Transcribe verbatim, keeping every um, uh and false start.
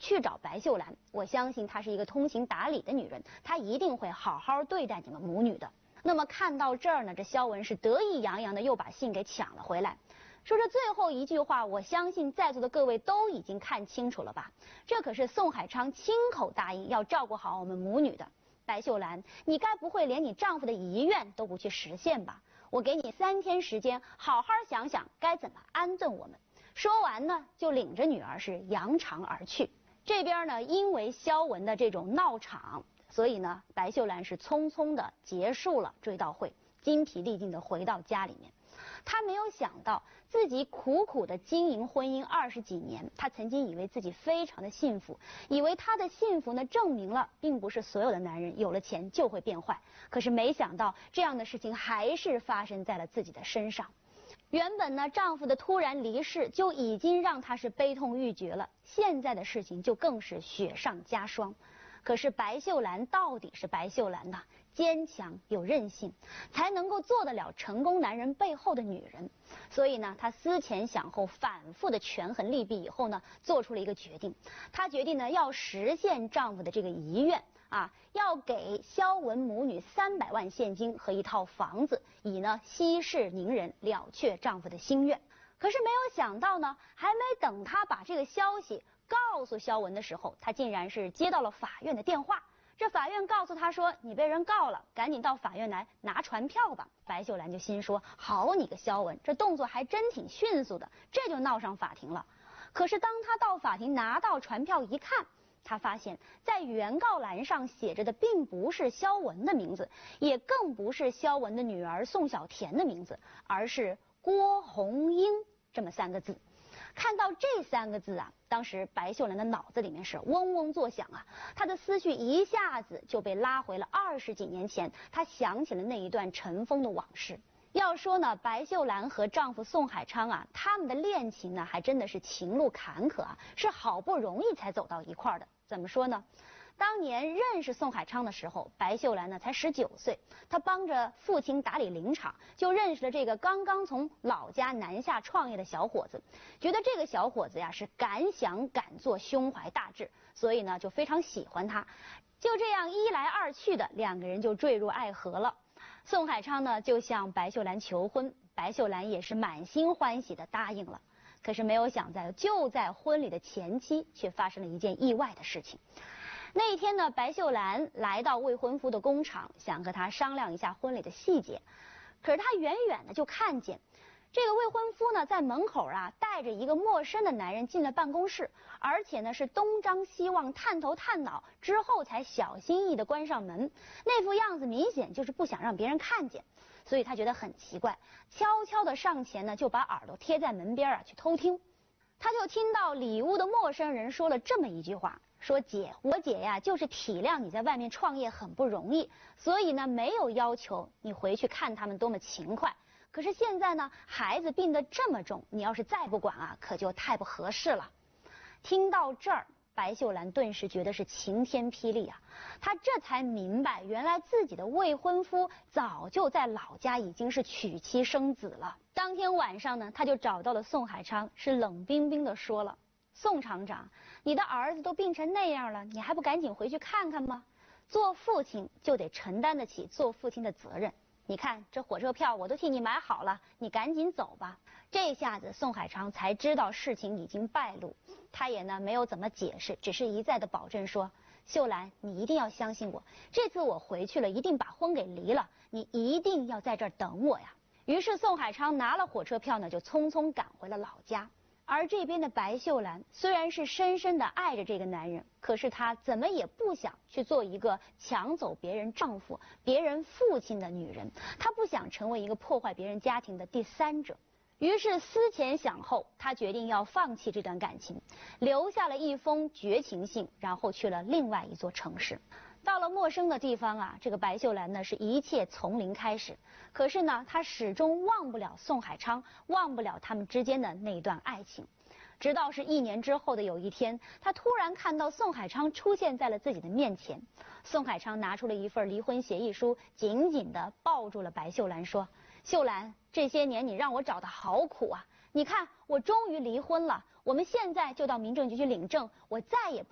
去找白秀兰，我相信她是一个通情达理的女人，她一定会好好对待你们母女的。那么看到这儿呢，这萧文是得意洋洋的又把信给抢了回来。说这最后一句话，我相信在座的各位都已经看清楚了吧？这可是宋海昌亲口答应要照顾好我们母女的。白秀兰，你该不会连你丈夫的遗愿都不去实现吧？我给你三天时间，好好想想该怎么安顿我们。说完呢，就领着女儿是扬长而去。这边呢，因为萧文的这种闹场，所以呢，白秀兰是匆匆的结束了追悼会，筋疲力尽的回到家里面。她没有想到自己苦苦的经营婚姻二十几年，她曾经以为自己非常的幸福，以为她的幸福呢证明了并不是所有的男人有了钱就会变坏。可是没想到这样的事情还是发生在了自己的身上。原本呢，丈夫的突然离世就已经让她是悲痛欲绝了，现在的事情就更是雪上加霜。可是白秀兰到底是白秀兰呐，坚强有韧性，才能够做得了成功男人背后的女人。所以呢，她思前想后，反复的权衡利弊以后呢，做出了一个决定。她决定呢，要实现丈夫的这个遗愿啊，要给萧文母女三百万现金和一套房子，以呢息事宁人，了却丈夫的心愿。可是没有想到呢，还没等她把这个消息告诉萧文的时候，她竟然是接到了法院的电话。这法院告诉她说，你被人告了，赶紧到法院来拿传票吧。白秀兰就心说，好你个萧文，这动作还真挺迅速的，这就闹上法庭了。可是当她到法庭拿到传票一看，她发现在原告栏上写着的并不是萧文的名字，也更不是萧文的女儿宋小田的名字，而是郭红英这么三个字。看到这三个字啊，当时白秀兰的脑子里面是嗡嗡作响啊，她的思绪一下子就被拉回了二十几年前，她想起了那一段尘封的往事。要说呢，白秀兰和丈夫宋海昌啊，他们的恋情呢，还真的是情路坎坷啊，是好不容易才走到一块儿的。怎么说呢？当年认识宋海昌的时候，白秀兰呢才十九岁，她帮着父亲打理林场，就认识了这个刚刚从老家南下创业的小伙子，觉得这个小伙子呀是敢想敢做，胸怀大志，所以呢就非常喜欢他。就这样一来二去的，两个人就坠入爱河了。宋海昌呢就向白秀兰求婚，白秀兰也是满心欢喜的答应了。可是没有想到，就在婚礼的前期，却发生了一件意外的事情。那一天呢，白秀兰来到未婚夫的工厂，想和他商量一下婚礼的细节。可是她远远的就看见这个未婚夫呢，在门口啊带着一个陌生的男人进了办公室，而且呢是东张西望，探头探脑，之后才小心翼翼的关上门。那副样子明显就是不想让别人看见，所以他觉得很奇怪，悄悄的上前呢，就把耳朵贴在门边啊去偷听。他就听到里屋的陌生人说了这么一句话，说姐，我姐呀就是体谅你在外面创业很不容易，所以呢没有要求你回去看他们多么勤快。可是现在呢，孩子病得这么重，你要是再不管啊，可就太不合适了。听到这儿，白秀兰顿时觉得是晴天霹雳啊！她这才明白，原来自己的未婚夫早就在老家已经是娶妻生子了。当天晚上呢，她就找到了宋海昌，是冷冰冰的说了：“宋厂长，你的儿子都病成那样了，你还不赶紧回去看看吗？做父亲就得承担得起做父亲的责任。你看这火车票我都替你买好了，你赶紧走吧。”这下子宋海昌才知道事情已经败露，他也呢没有怎么解释，只是一再的保证说：“秀兰，你一定要相信我，这次我回去了一定把婚给离了，你一定要在这儿等我呀。”于是宋海昌拿了火车票呢，就匆匆赶回了老家。而这边的白秀兰虽然是深深的爱着这个男人，可是她怎么也不想去做一个抢走别人丈夫、别人父亲的女人，她不想成为一个破坏别人家庭的第三者。于是思前想后，她决定要放弃这段感情，留下了一封绝情信，然后去了另外一座城市。到了陌生的地方啊，这个白秀兰呢是一切从零开始，可是呢她始终忘不了宋海昌，忘不了他们之间的那段爱情。直到是一年之后的有一天，她突然看到宋海昌出现在了自己的面前。宋海昌拿出了一份离婚协议书，紧紧地抱住了白秀兰，说：“秀兰，这些年你让我找的好苦啊，你看我终于离婚了，我们现在就到民政局去领证，我再也不